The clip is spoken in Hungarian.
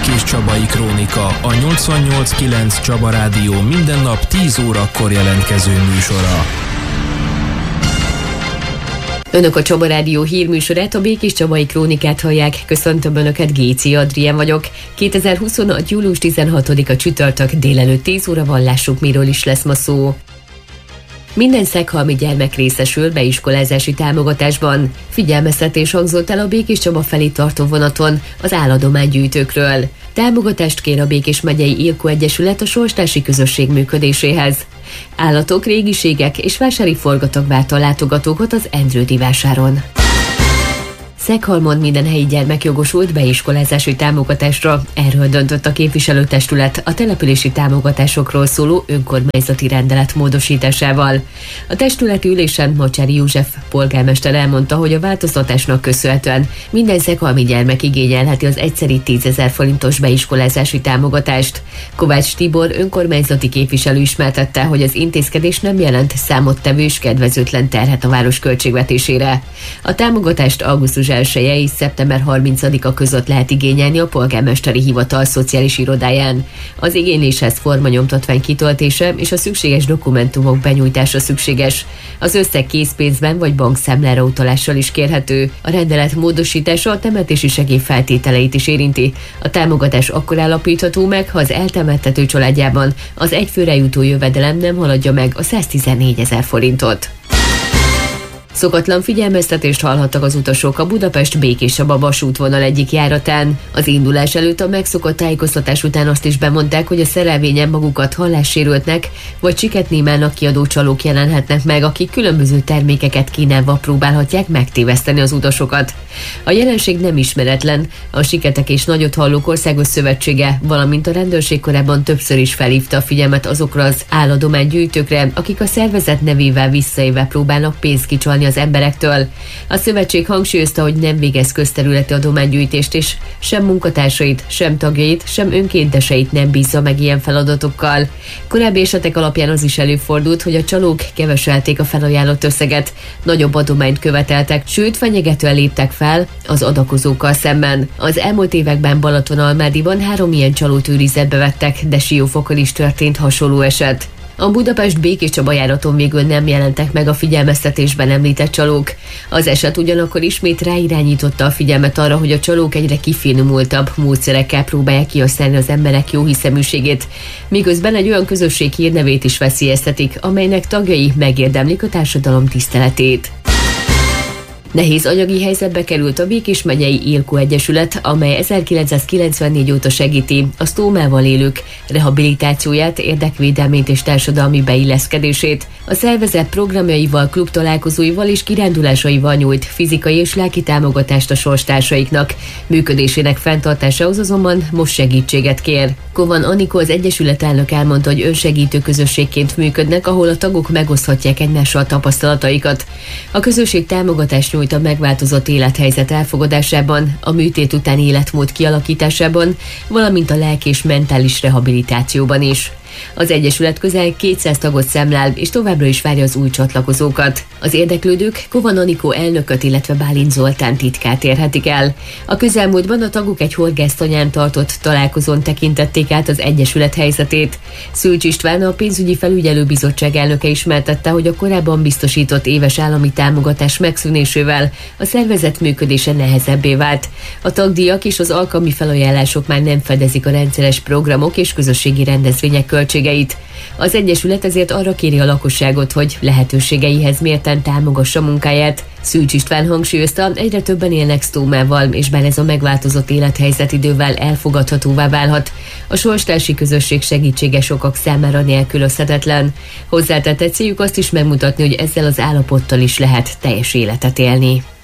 Békés-Csabai Krónika, a 88.9 Csaba Rádió minden nap 10 órakor jelentkező műsora. Önök a Csaba Rádió hírműsorát, a Békés-Csabai Krónikát hallják. Köszöntöm Önöket, Géci Adrien vagyok. 2026. július 16-a csütörtök, délelőtt 10 óra van, lássuk, miről is lesz ma szó. Minden szeghalmi gyermek részesül beiskolázási támogatásban. Figyelmeztetés hangzott el a Békés-Csaba felé tartó vonaton az álladománygyűjtőkről. Támogatást kér a Békés megyei Ilko Egyesület a sorstási közösség működéséhez. Állatok, régiségek és vásári forgatag várta a látogatókat az Endrődi vásáron. Szeghalmon minden helyi gyermek jogosult beiskolázási támogatásra. Erről döntött a képviselőtestület a települési támogatásokról szóló önkormányzati rendelet módosításával. A testületi ülésen Mocsári József polgármester elmondta, hogy a változtatásnak köszönhetően minden szeghalmi gyermek igényelheti az egyszeri 10 000 forintos beiskolázási támogatást. Kovács Tibor önkormányzati képviselő ismertette, hogy az intézkedés nem jelent számottevő és kedvezőtlen terhet a város költségvetésére. A támogatást augusztus 1 és szeptember 30-a között lehet igényelni a polgármesteri hivatal szociális irodáján. Az igényléshez formanyomtatvány kitöltése és a szükséges dokumentumok benyújtása szükséges. Az összeg készpénzben vagy bankszámlára utalással is kérhető. A rendelet módosítása a temetési segély feltételeit is érinti. A támogatás akkor állapítható meg, ha az eltemettető családjában az egyfőre jutó jövedelem nem haladja meg a 114 000 forintot. Szokatlan figyelmeztetést hallhattak az utasok a Budapest-Békés-Csaba vasútvonal egyik járatán. Az indulás előtt a megszokott tájékoztatás után azt is bemondták, hogy a szerelvényen magukat hallássérültnek vagy csiketnémának kiadó csalók jelenhetnek meg, akik különböző termékeket kínálva próbálhatják megtéveszteni az utasokat. A jelenség nem ismeretlen, a Siketek és Nagyot Hallók Országos Szövetsége, valamint a rendőrség korábban többször is felhívta a figyelmet azokra az álladománygyűjtőkre, akik a szervezet nevével visszaélve próbálnak pénzt kicsalni az emberektől. A szövetség hangsúlyozta, hogy nem végez közterületi adománygyűjtést, és sem munkatársait, sem tagjait, sem önkénteseit nem bízza meg ilyen feladatokkal. Korábbi esetek alapján az is előfordult, hogy a csalók keveselték a felajánlott összeget, nagyobb adományt követeltek, sőt fenyegetően léptek fel az adakozókkal szemben. Az elmúlt években Balatonalmádiban 3 ilyen csalót őrizetbe vettek, de Siófokon is történt hasonló eset. A Budapest-Békés-Csaba járaton végül nem jelentek meg a figyelmeztetésben említett csalók. Az eset ugyanakkor ismét ráirányította a figyelmet arra, hogy a csalók egyre kifinomultabb módszerekkel próbálják kihasználni az emberek jóhiszeműségét, miközben egy olyan közösség hírnevét is veszélyeztetik, amelynek tagjai megérdemlik a társadalom tiszteletét. Nehéz anyagi helyzetbe került a Békés megyei Ilko Egyesület, amely 1994 óta segíti a sztómával élők rehabilitációját, érdekvédelmét és társadalmi beilleszkedését. A szervezet programjaival, klubtalálkozóival és kirándulásaival nyújt fizikai és lelki támogatást a sorstársaiknak. Működésének fenntartásához azonban most segítséget kér. Kovan Anikó, az Egyesület elnök elmondta, hogy önsegítő közösségként működnek, ahol a tagok megoszthatják egymással tapasztalataikat. A közösség támogatást nyújt a megváltozott élethelyzet elfogadásában, a műtét utáni életmód kialakításában, valamint a lelki és mentális rehabilitációban is. Az Egyesület közel 200 tagot számlál, és továbbra is várja az új csatlakozókat. Az érdeklődők Kovan Anikó elnököt, illetve Bálint Zoltán titkát érhetik el. A közelmúltban a tagok egy horgásztanyán tartott találkozón tekintették át az Egyesület helyzetét. Szűcs István, a pénzügyi felügyelőbizottság elnöke ismertette, hogy a korábban biztosított éves állami támogatás megszűnésével a szervezet működése nehezebbé vált. A tagdíjak és az alkalmi felajánlások már nem fedezik a rendszeres programok és közösségi rendezvények költségeit. Az Egyesület ezért arra kéri a lakosságot, hogy lehetőségeihez mérten támogassa munkáját. Szűcs István hangsúlyozta, egyre többen élnek sztómával, és bár ez a megváltozott élethelyzet idővel elfogadhatóvá válhat, a sorstársi közösség segítsége sokak számára nélkülözhetetlen. Hozzátette, céljuk azt is megmutatni, hogy ezzel az állapottal is lehet teljes életet élni.